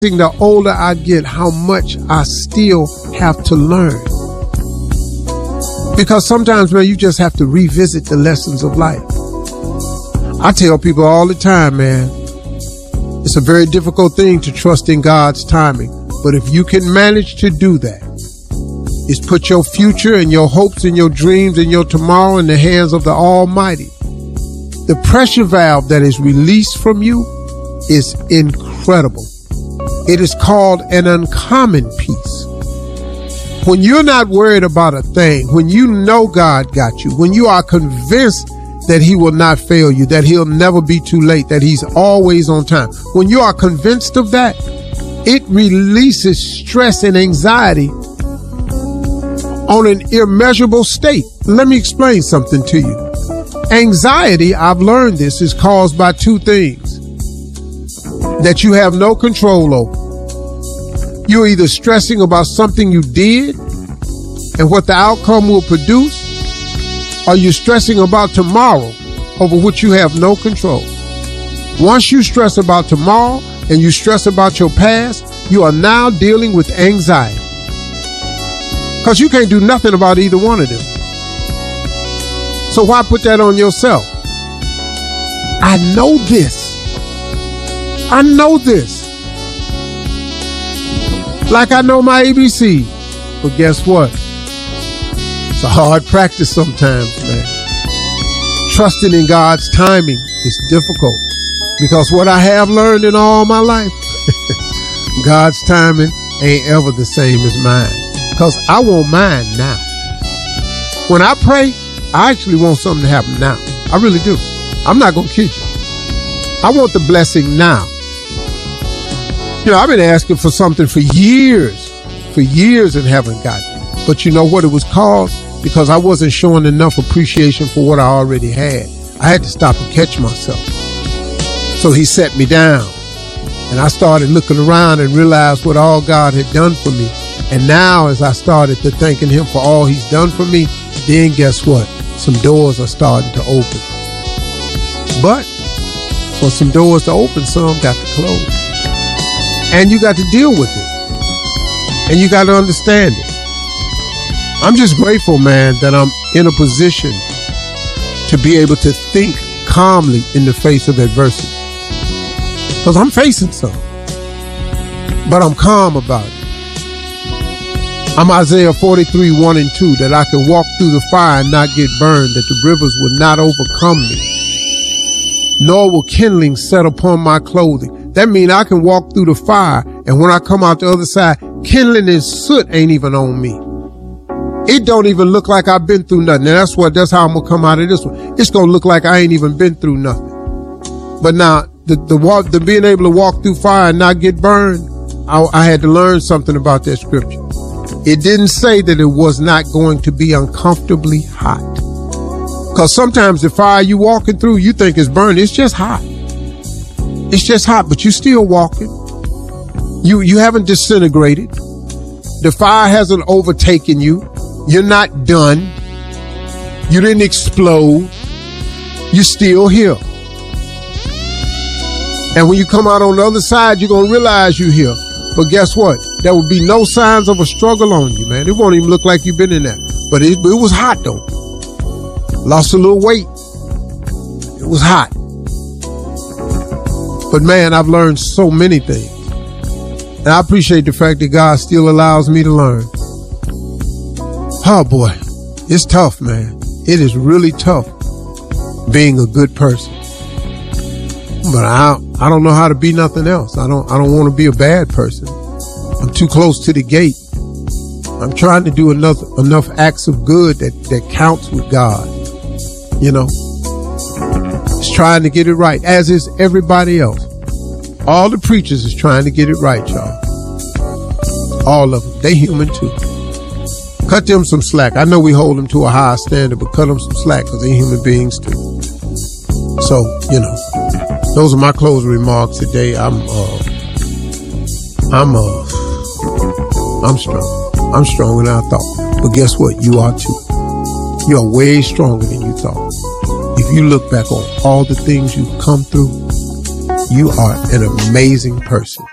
The older I get, how much I still have to learn. Because sometimes, man, you just have to revisit the lessons of life. I tell people all the time, man, it's a very difficult thing to trust in God's timing. But if you can manage to do that, is put your future and your hopes and your dreams and your tomorrow in the hands of the Almighty. The pressure valve that is released from you is incredible. It is called an uncommon peace. When you're not worried about a thing, when you know God got you, when you are convinced that he will not fail you, that he'll never be too late, that he's always on time. When you are convinced of that, it releases stress and anxiety on an immeasurable state. Let me explain something to you. Anxiety, I've learned this, is caused by two things that you have no control over. You're either stressing about something you did and what the outcome will produce, or you're stressing about tomorrow over which you have no control. Once you stress about tomorrow and you stress about your past, you are now dealing with anxiety. Because you can't do nothing about either one of them. So why put that on yourself? I know this. I know this. Like I know my ABC. But guess what? It's a hard practice sometimes, man. Trusting in God's timing is difficult. Because what I have learned in all my life, God's timing ain't ever the same as mine. Because I want mine now. When I pray, I actually want something to happen now. I really do. I'm not going to kid you. I want the blessing now. You know, I've been asking for something for years and haven't gotten it. But you know what it was caused? Because I wasn't showing enough appreciation for what I already had. I had to stop and catch myself. So he set me down. And I started looking around and realized what all God had done for me. And now as I started to thanking him for all he's done for me, then guess what? Some doors are starting to open. But for some doors to open, some got to close. And you got to deal with it. And you got to understand it. I'm just grateful, man, that I'm in a position to be able to think calmly in the face of adversity. Because I'm facing some. But I'm calm about it. I'm Isaiah 43, 1 and 2, that I can walk through the fire and not get burned, that the rivers will not overcome me, nor will kindling set upon my clothing. That means I can walk through the fire, and when I come out the other side, kindling and soot ain't even on me. It don't even look like I've been through nothing. And that's how I'm going to come out of this one. It's going to look like I ain't even been through nothing. But now, the being able to walk through fire and not get burned, I had to learn something about that scripture. It didn't say that it was not going to be uncomfortably hot. Because sometimes the fire you walking through, you think it's burning. It's just hot. It's just hot, but you still walking. You haven't disintegrated. The fire hasn't overtaken you. You're not done. You didn't explode. You're still here. And when you come out on the other side, you're going to realize you're here. But guess what? There will be no signs of a struggle on you, man. It won't even look like you've been in there. But it was hot, though. Lost a little weight. It was hot. But, man, I've learned so many things. And I appreciate the fact that God still allows me to learn. Oh, boy. It's tough, man. It is really tough being a good person. But I don't know how to be nothing else. I don't want to be a bad person. I'm too close to the gate. I'm trying to do enough acts of good that counts with God. You know, it's trying to get it right, as is everybody else. All the preachers is trying to get it right, y'all. All of them. They human too. Cut them some slack. I know we hold them to a high standard, but cut them some slack because they're human beings too. So, you know, those are my closing remarks today. I'm strong. I'm stronger than I thought. But guess what? You are too. You are way stronger than you thought. If you look back on all the things you've come through, you are an amazing person.